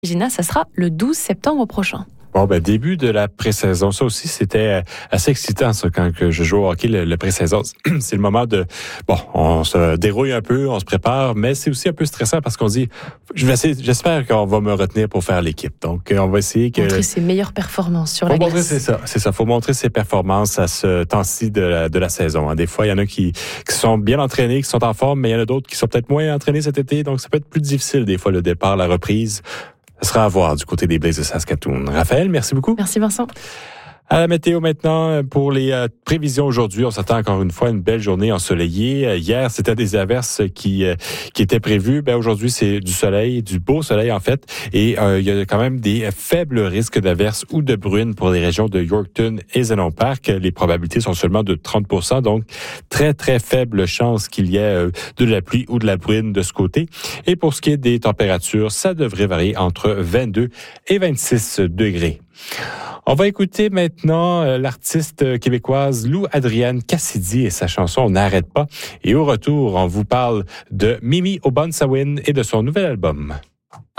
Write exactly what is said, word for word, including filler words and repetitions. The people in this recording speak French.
Gina, ça sera le douze septembre prochain. Bon, ben, début de la pré-saison. Ça aussi, c'était assez excitant, ça, quand que je joue au hockey, le, le pré-saison. C'est le moment de, bon, on se dérouille un peu, on se prépare, mais c'est aussi un peu stressant parce qu'on se dit, je vais essayer, j'espère qu'on va me retenir pour faire l'équipe. Donc, on va essayer que... Montrer ses meilleures performances sur la glace. glace. C'est ça, c'est ça. Faut montrer ses performances à ce temps-ci de la, de la saison. Hein. Des fois, il y en a qui, qui sont bien entraînés, qui sont en forme, mais il y en a d'autres qui sont peut-être moins entraînés cet été. Donc, ça peut être plus difficile, des fois, le départ, la reprise. Ce sera à voir du côté des Blaze de Saskatoon. Raphaël, merci beaucoup. Merci Vincent. À la météo maintenant, pour les euh, prévisions aujourd'hui, on s'attend encore une fois à une belle journée ensoleillée. Euh, hier, c'était des averses qui euh, qui étaient prévues. Ben aujourd'hui, c'est du soleil, du beau soleil en fait. Et euh, il y a quand même des faibles risques d'averses ou de bruines pour les régions de Yorkton et Zenon Park. Les probabilités sont seulement de trente pour cent, donc très très faible chance qu'il y ait euh, de la pluie ou de la bruine de ce côté. Et pour ce qui est des températures, ça devrait varier entre vingt-deux et vingt-six degrés. On va écouter maintenant euh, l'artiste québécoise Lou Adrienne Cassidy et sa chanson « N'arrête pas ». Et au retour, on vous parle de Mimi Obansawin et de son nouvel album.